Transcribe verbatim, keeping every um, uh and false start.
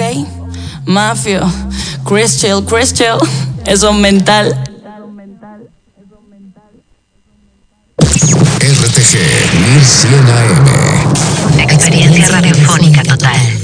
Mafio, Chris Chill, Chris Chill, eso mental. R T G mil cien A M. Experiencia radiofónica total.